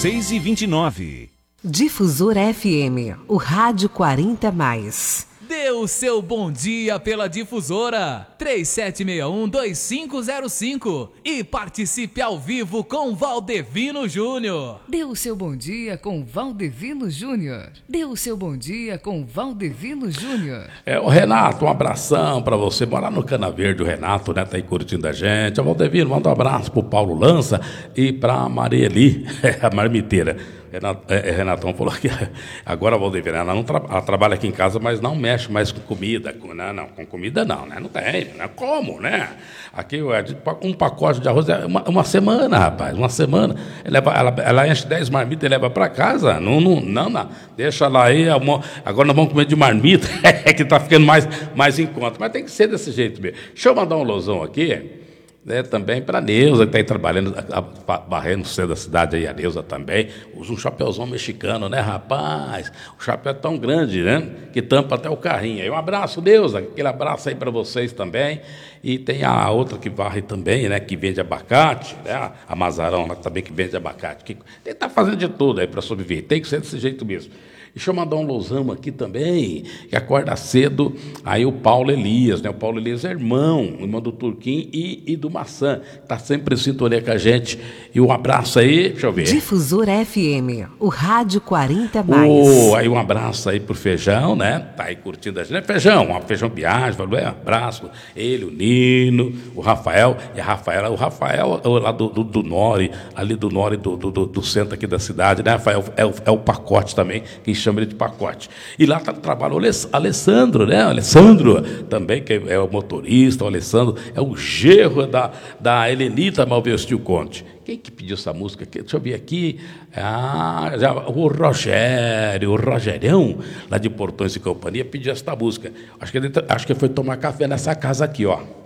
6h29. Difusor FM, o rádio 40+. Dê o seu bom dia pela Difusora 3761-2505 e participe ao vivo com Valdevino Júnior. Dê o seu bom dia com Valdevino Júnior. Dê o seu bom dia com Valdevino Júnior. O Renato, um abração pra você. Mora no Cana Verde, o Renato, né? Tá aí curtindo a gente. O Valdevino, manda um abraço pro Paulo Lança e pra Marieli, a marmiteira. Renatão falou que agora a Valdevina, ela trabalha aqui em casa, mas não mexe mais com comida. Com comida não, né? Não tem, né? Como, né? Aqui um pacote de arroz é uma semana, rapaz, uma semana. Ela enche 10 marmitas e leva para casa. Não, deixa lá aí. Agora nós vamos comer de marmita, que tá ficando mais em conta. Mas tem que ser desse jeito mesmo. Deixa eu mandar um losão aqui. Também para a Neuza, que está aí trabalhando, varrendo o centro da cidade aí, a Neuza também. Usa um chapéuzão mexicano, né, rapaz? O chapéu é tão grande, né? Que tampa até o carrinho. Aí um abraço, Neuza, aquele abraço aí para vocês também. E tem a outra que varre também, né? Que vende abacate, né? A Mazarão lá também que vende abacate. Tem que estar fazendo de tudo aí para sobreviver. Tem que ser desse jeito mesmo. Deixa eu mandar um lousão aqui também, que acorda cedo, aí o Paulo Elias, né? O Paulo Elias é irmão do Turquim e do Maçã, está sempre em sintonia com a gente. E um abraço aí, deixa eu ver. Difusor FM, o rádio 40+. Aí um abraço aí pro Feijão, né? Tá aí curtindo a gente, né? Feijão Viagem, falou, um abraço. Ele, o Nino, o Rafael, e o Rafael lá do Nore, ali do Nore, do centro aqui da cidade, né? Rafael é o pacote também, que chama ele de pacote. E lá trabalha o Alessandro, né? O Alessandro também, que é o motorista, o Alessandro é o genro da Helenita Malvestil Conte. Quem que pediu essa música? Deixa eu ver aqui. O Rogerião, lá de Portões e Companhia, pediu essa música. Acho que foi tomar café nessa casa aqui, ó.